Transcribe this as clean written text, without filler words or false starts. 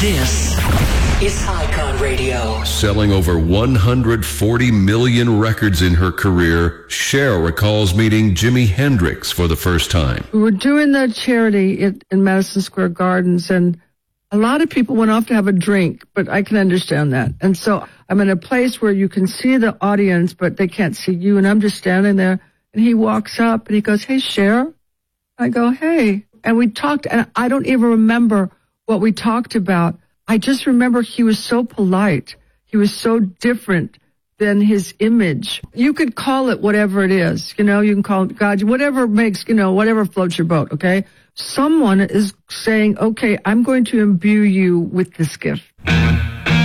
This is Icon Radio. Selling over 140 million records in her career, Cher recalls meeting Jimi Hendrix for the first time. We were doing the charity in Madison Square Gardens, and a lot of people went off to have a drink, but I can understand that. And so I'm in a place where you can see the audience, but they can't see you, and I'm just standing there, and he walks up, and he goes, "Hey, Cher." I go, "Hey." And we talked, and I don't even remember what we talked about. I just remember he was so polite. He was so different than his image. You could call it whatever it is. You know, you can call it God, whatever makes, whatever floats your boat, okay? Someone is saying, okay, I'm going to imbue you with this gift.